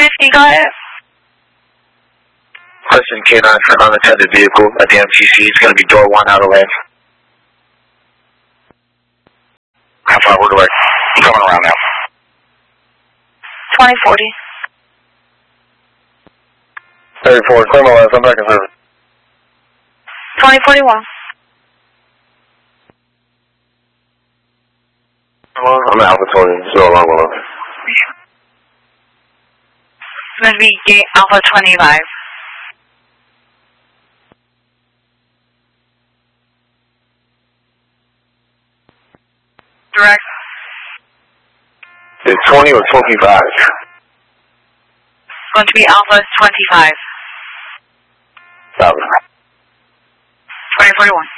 50, go ahead. Question K9 for an unattended vehicle at the MTC. It's going to be door 1 out of lane. How far we're away? I'm coming around now. 2040. 34, clear my left, I'm back in service. 2041. I'm Alpha 20, still along below. It's going to be gate Alpha 25. Direct. It's 20 or 25? It's going to be Alpha 25. Copy. 2041.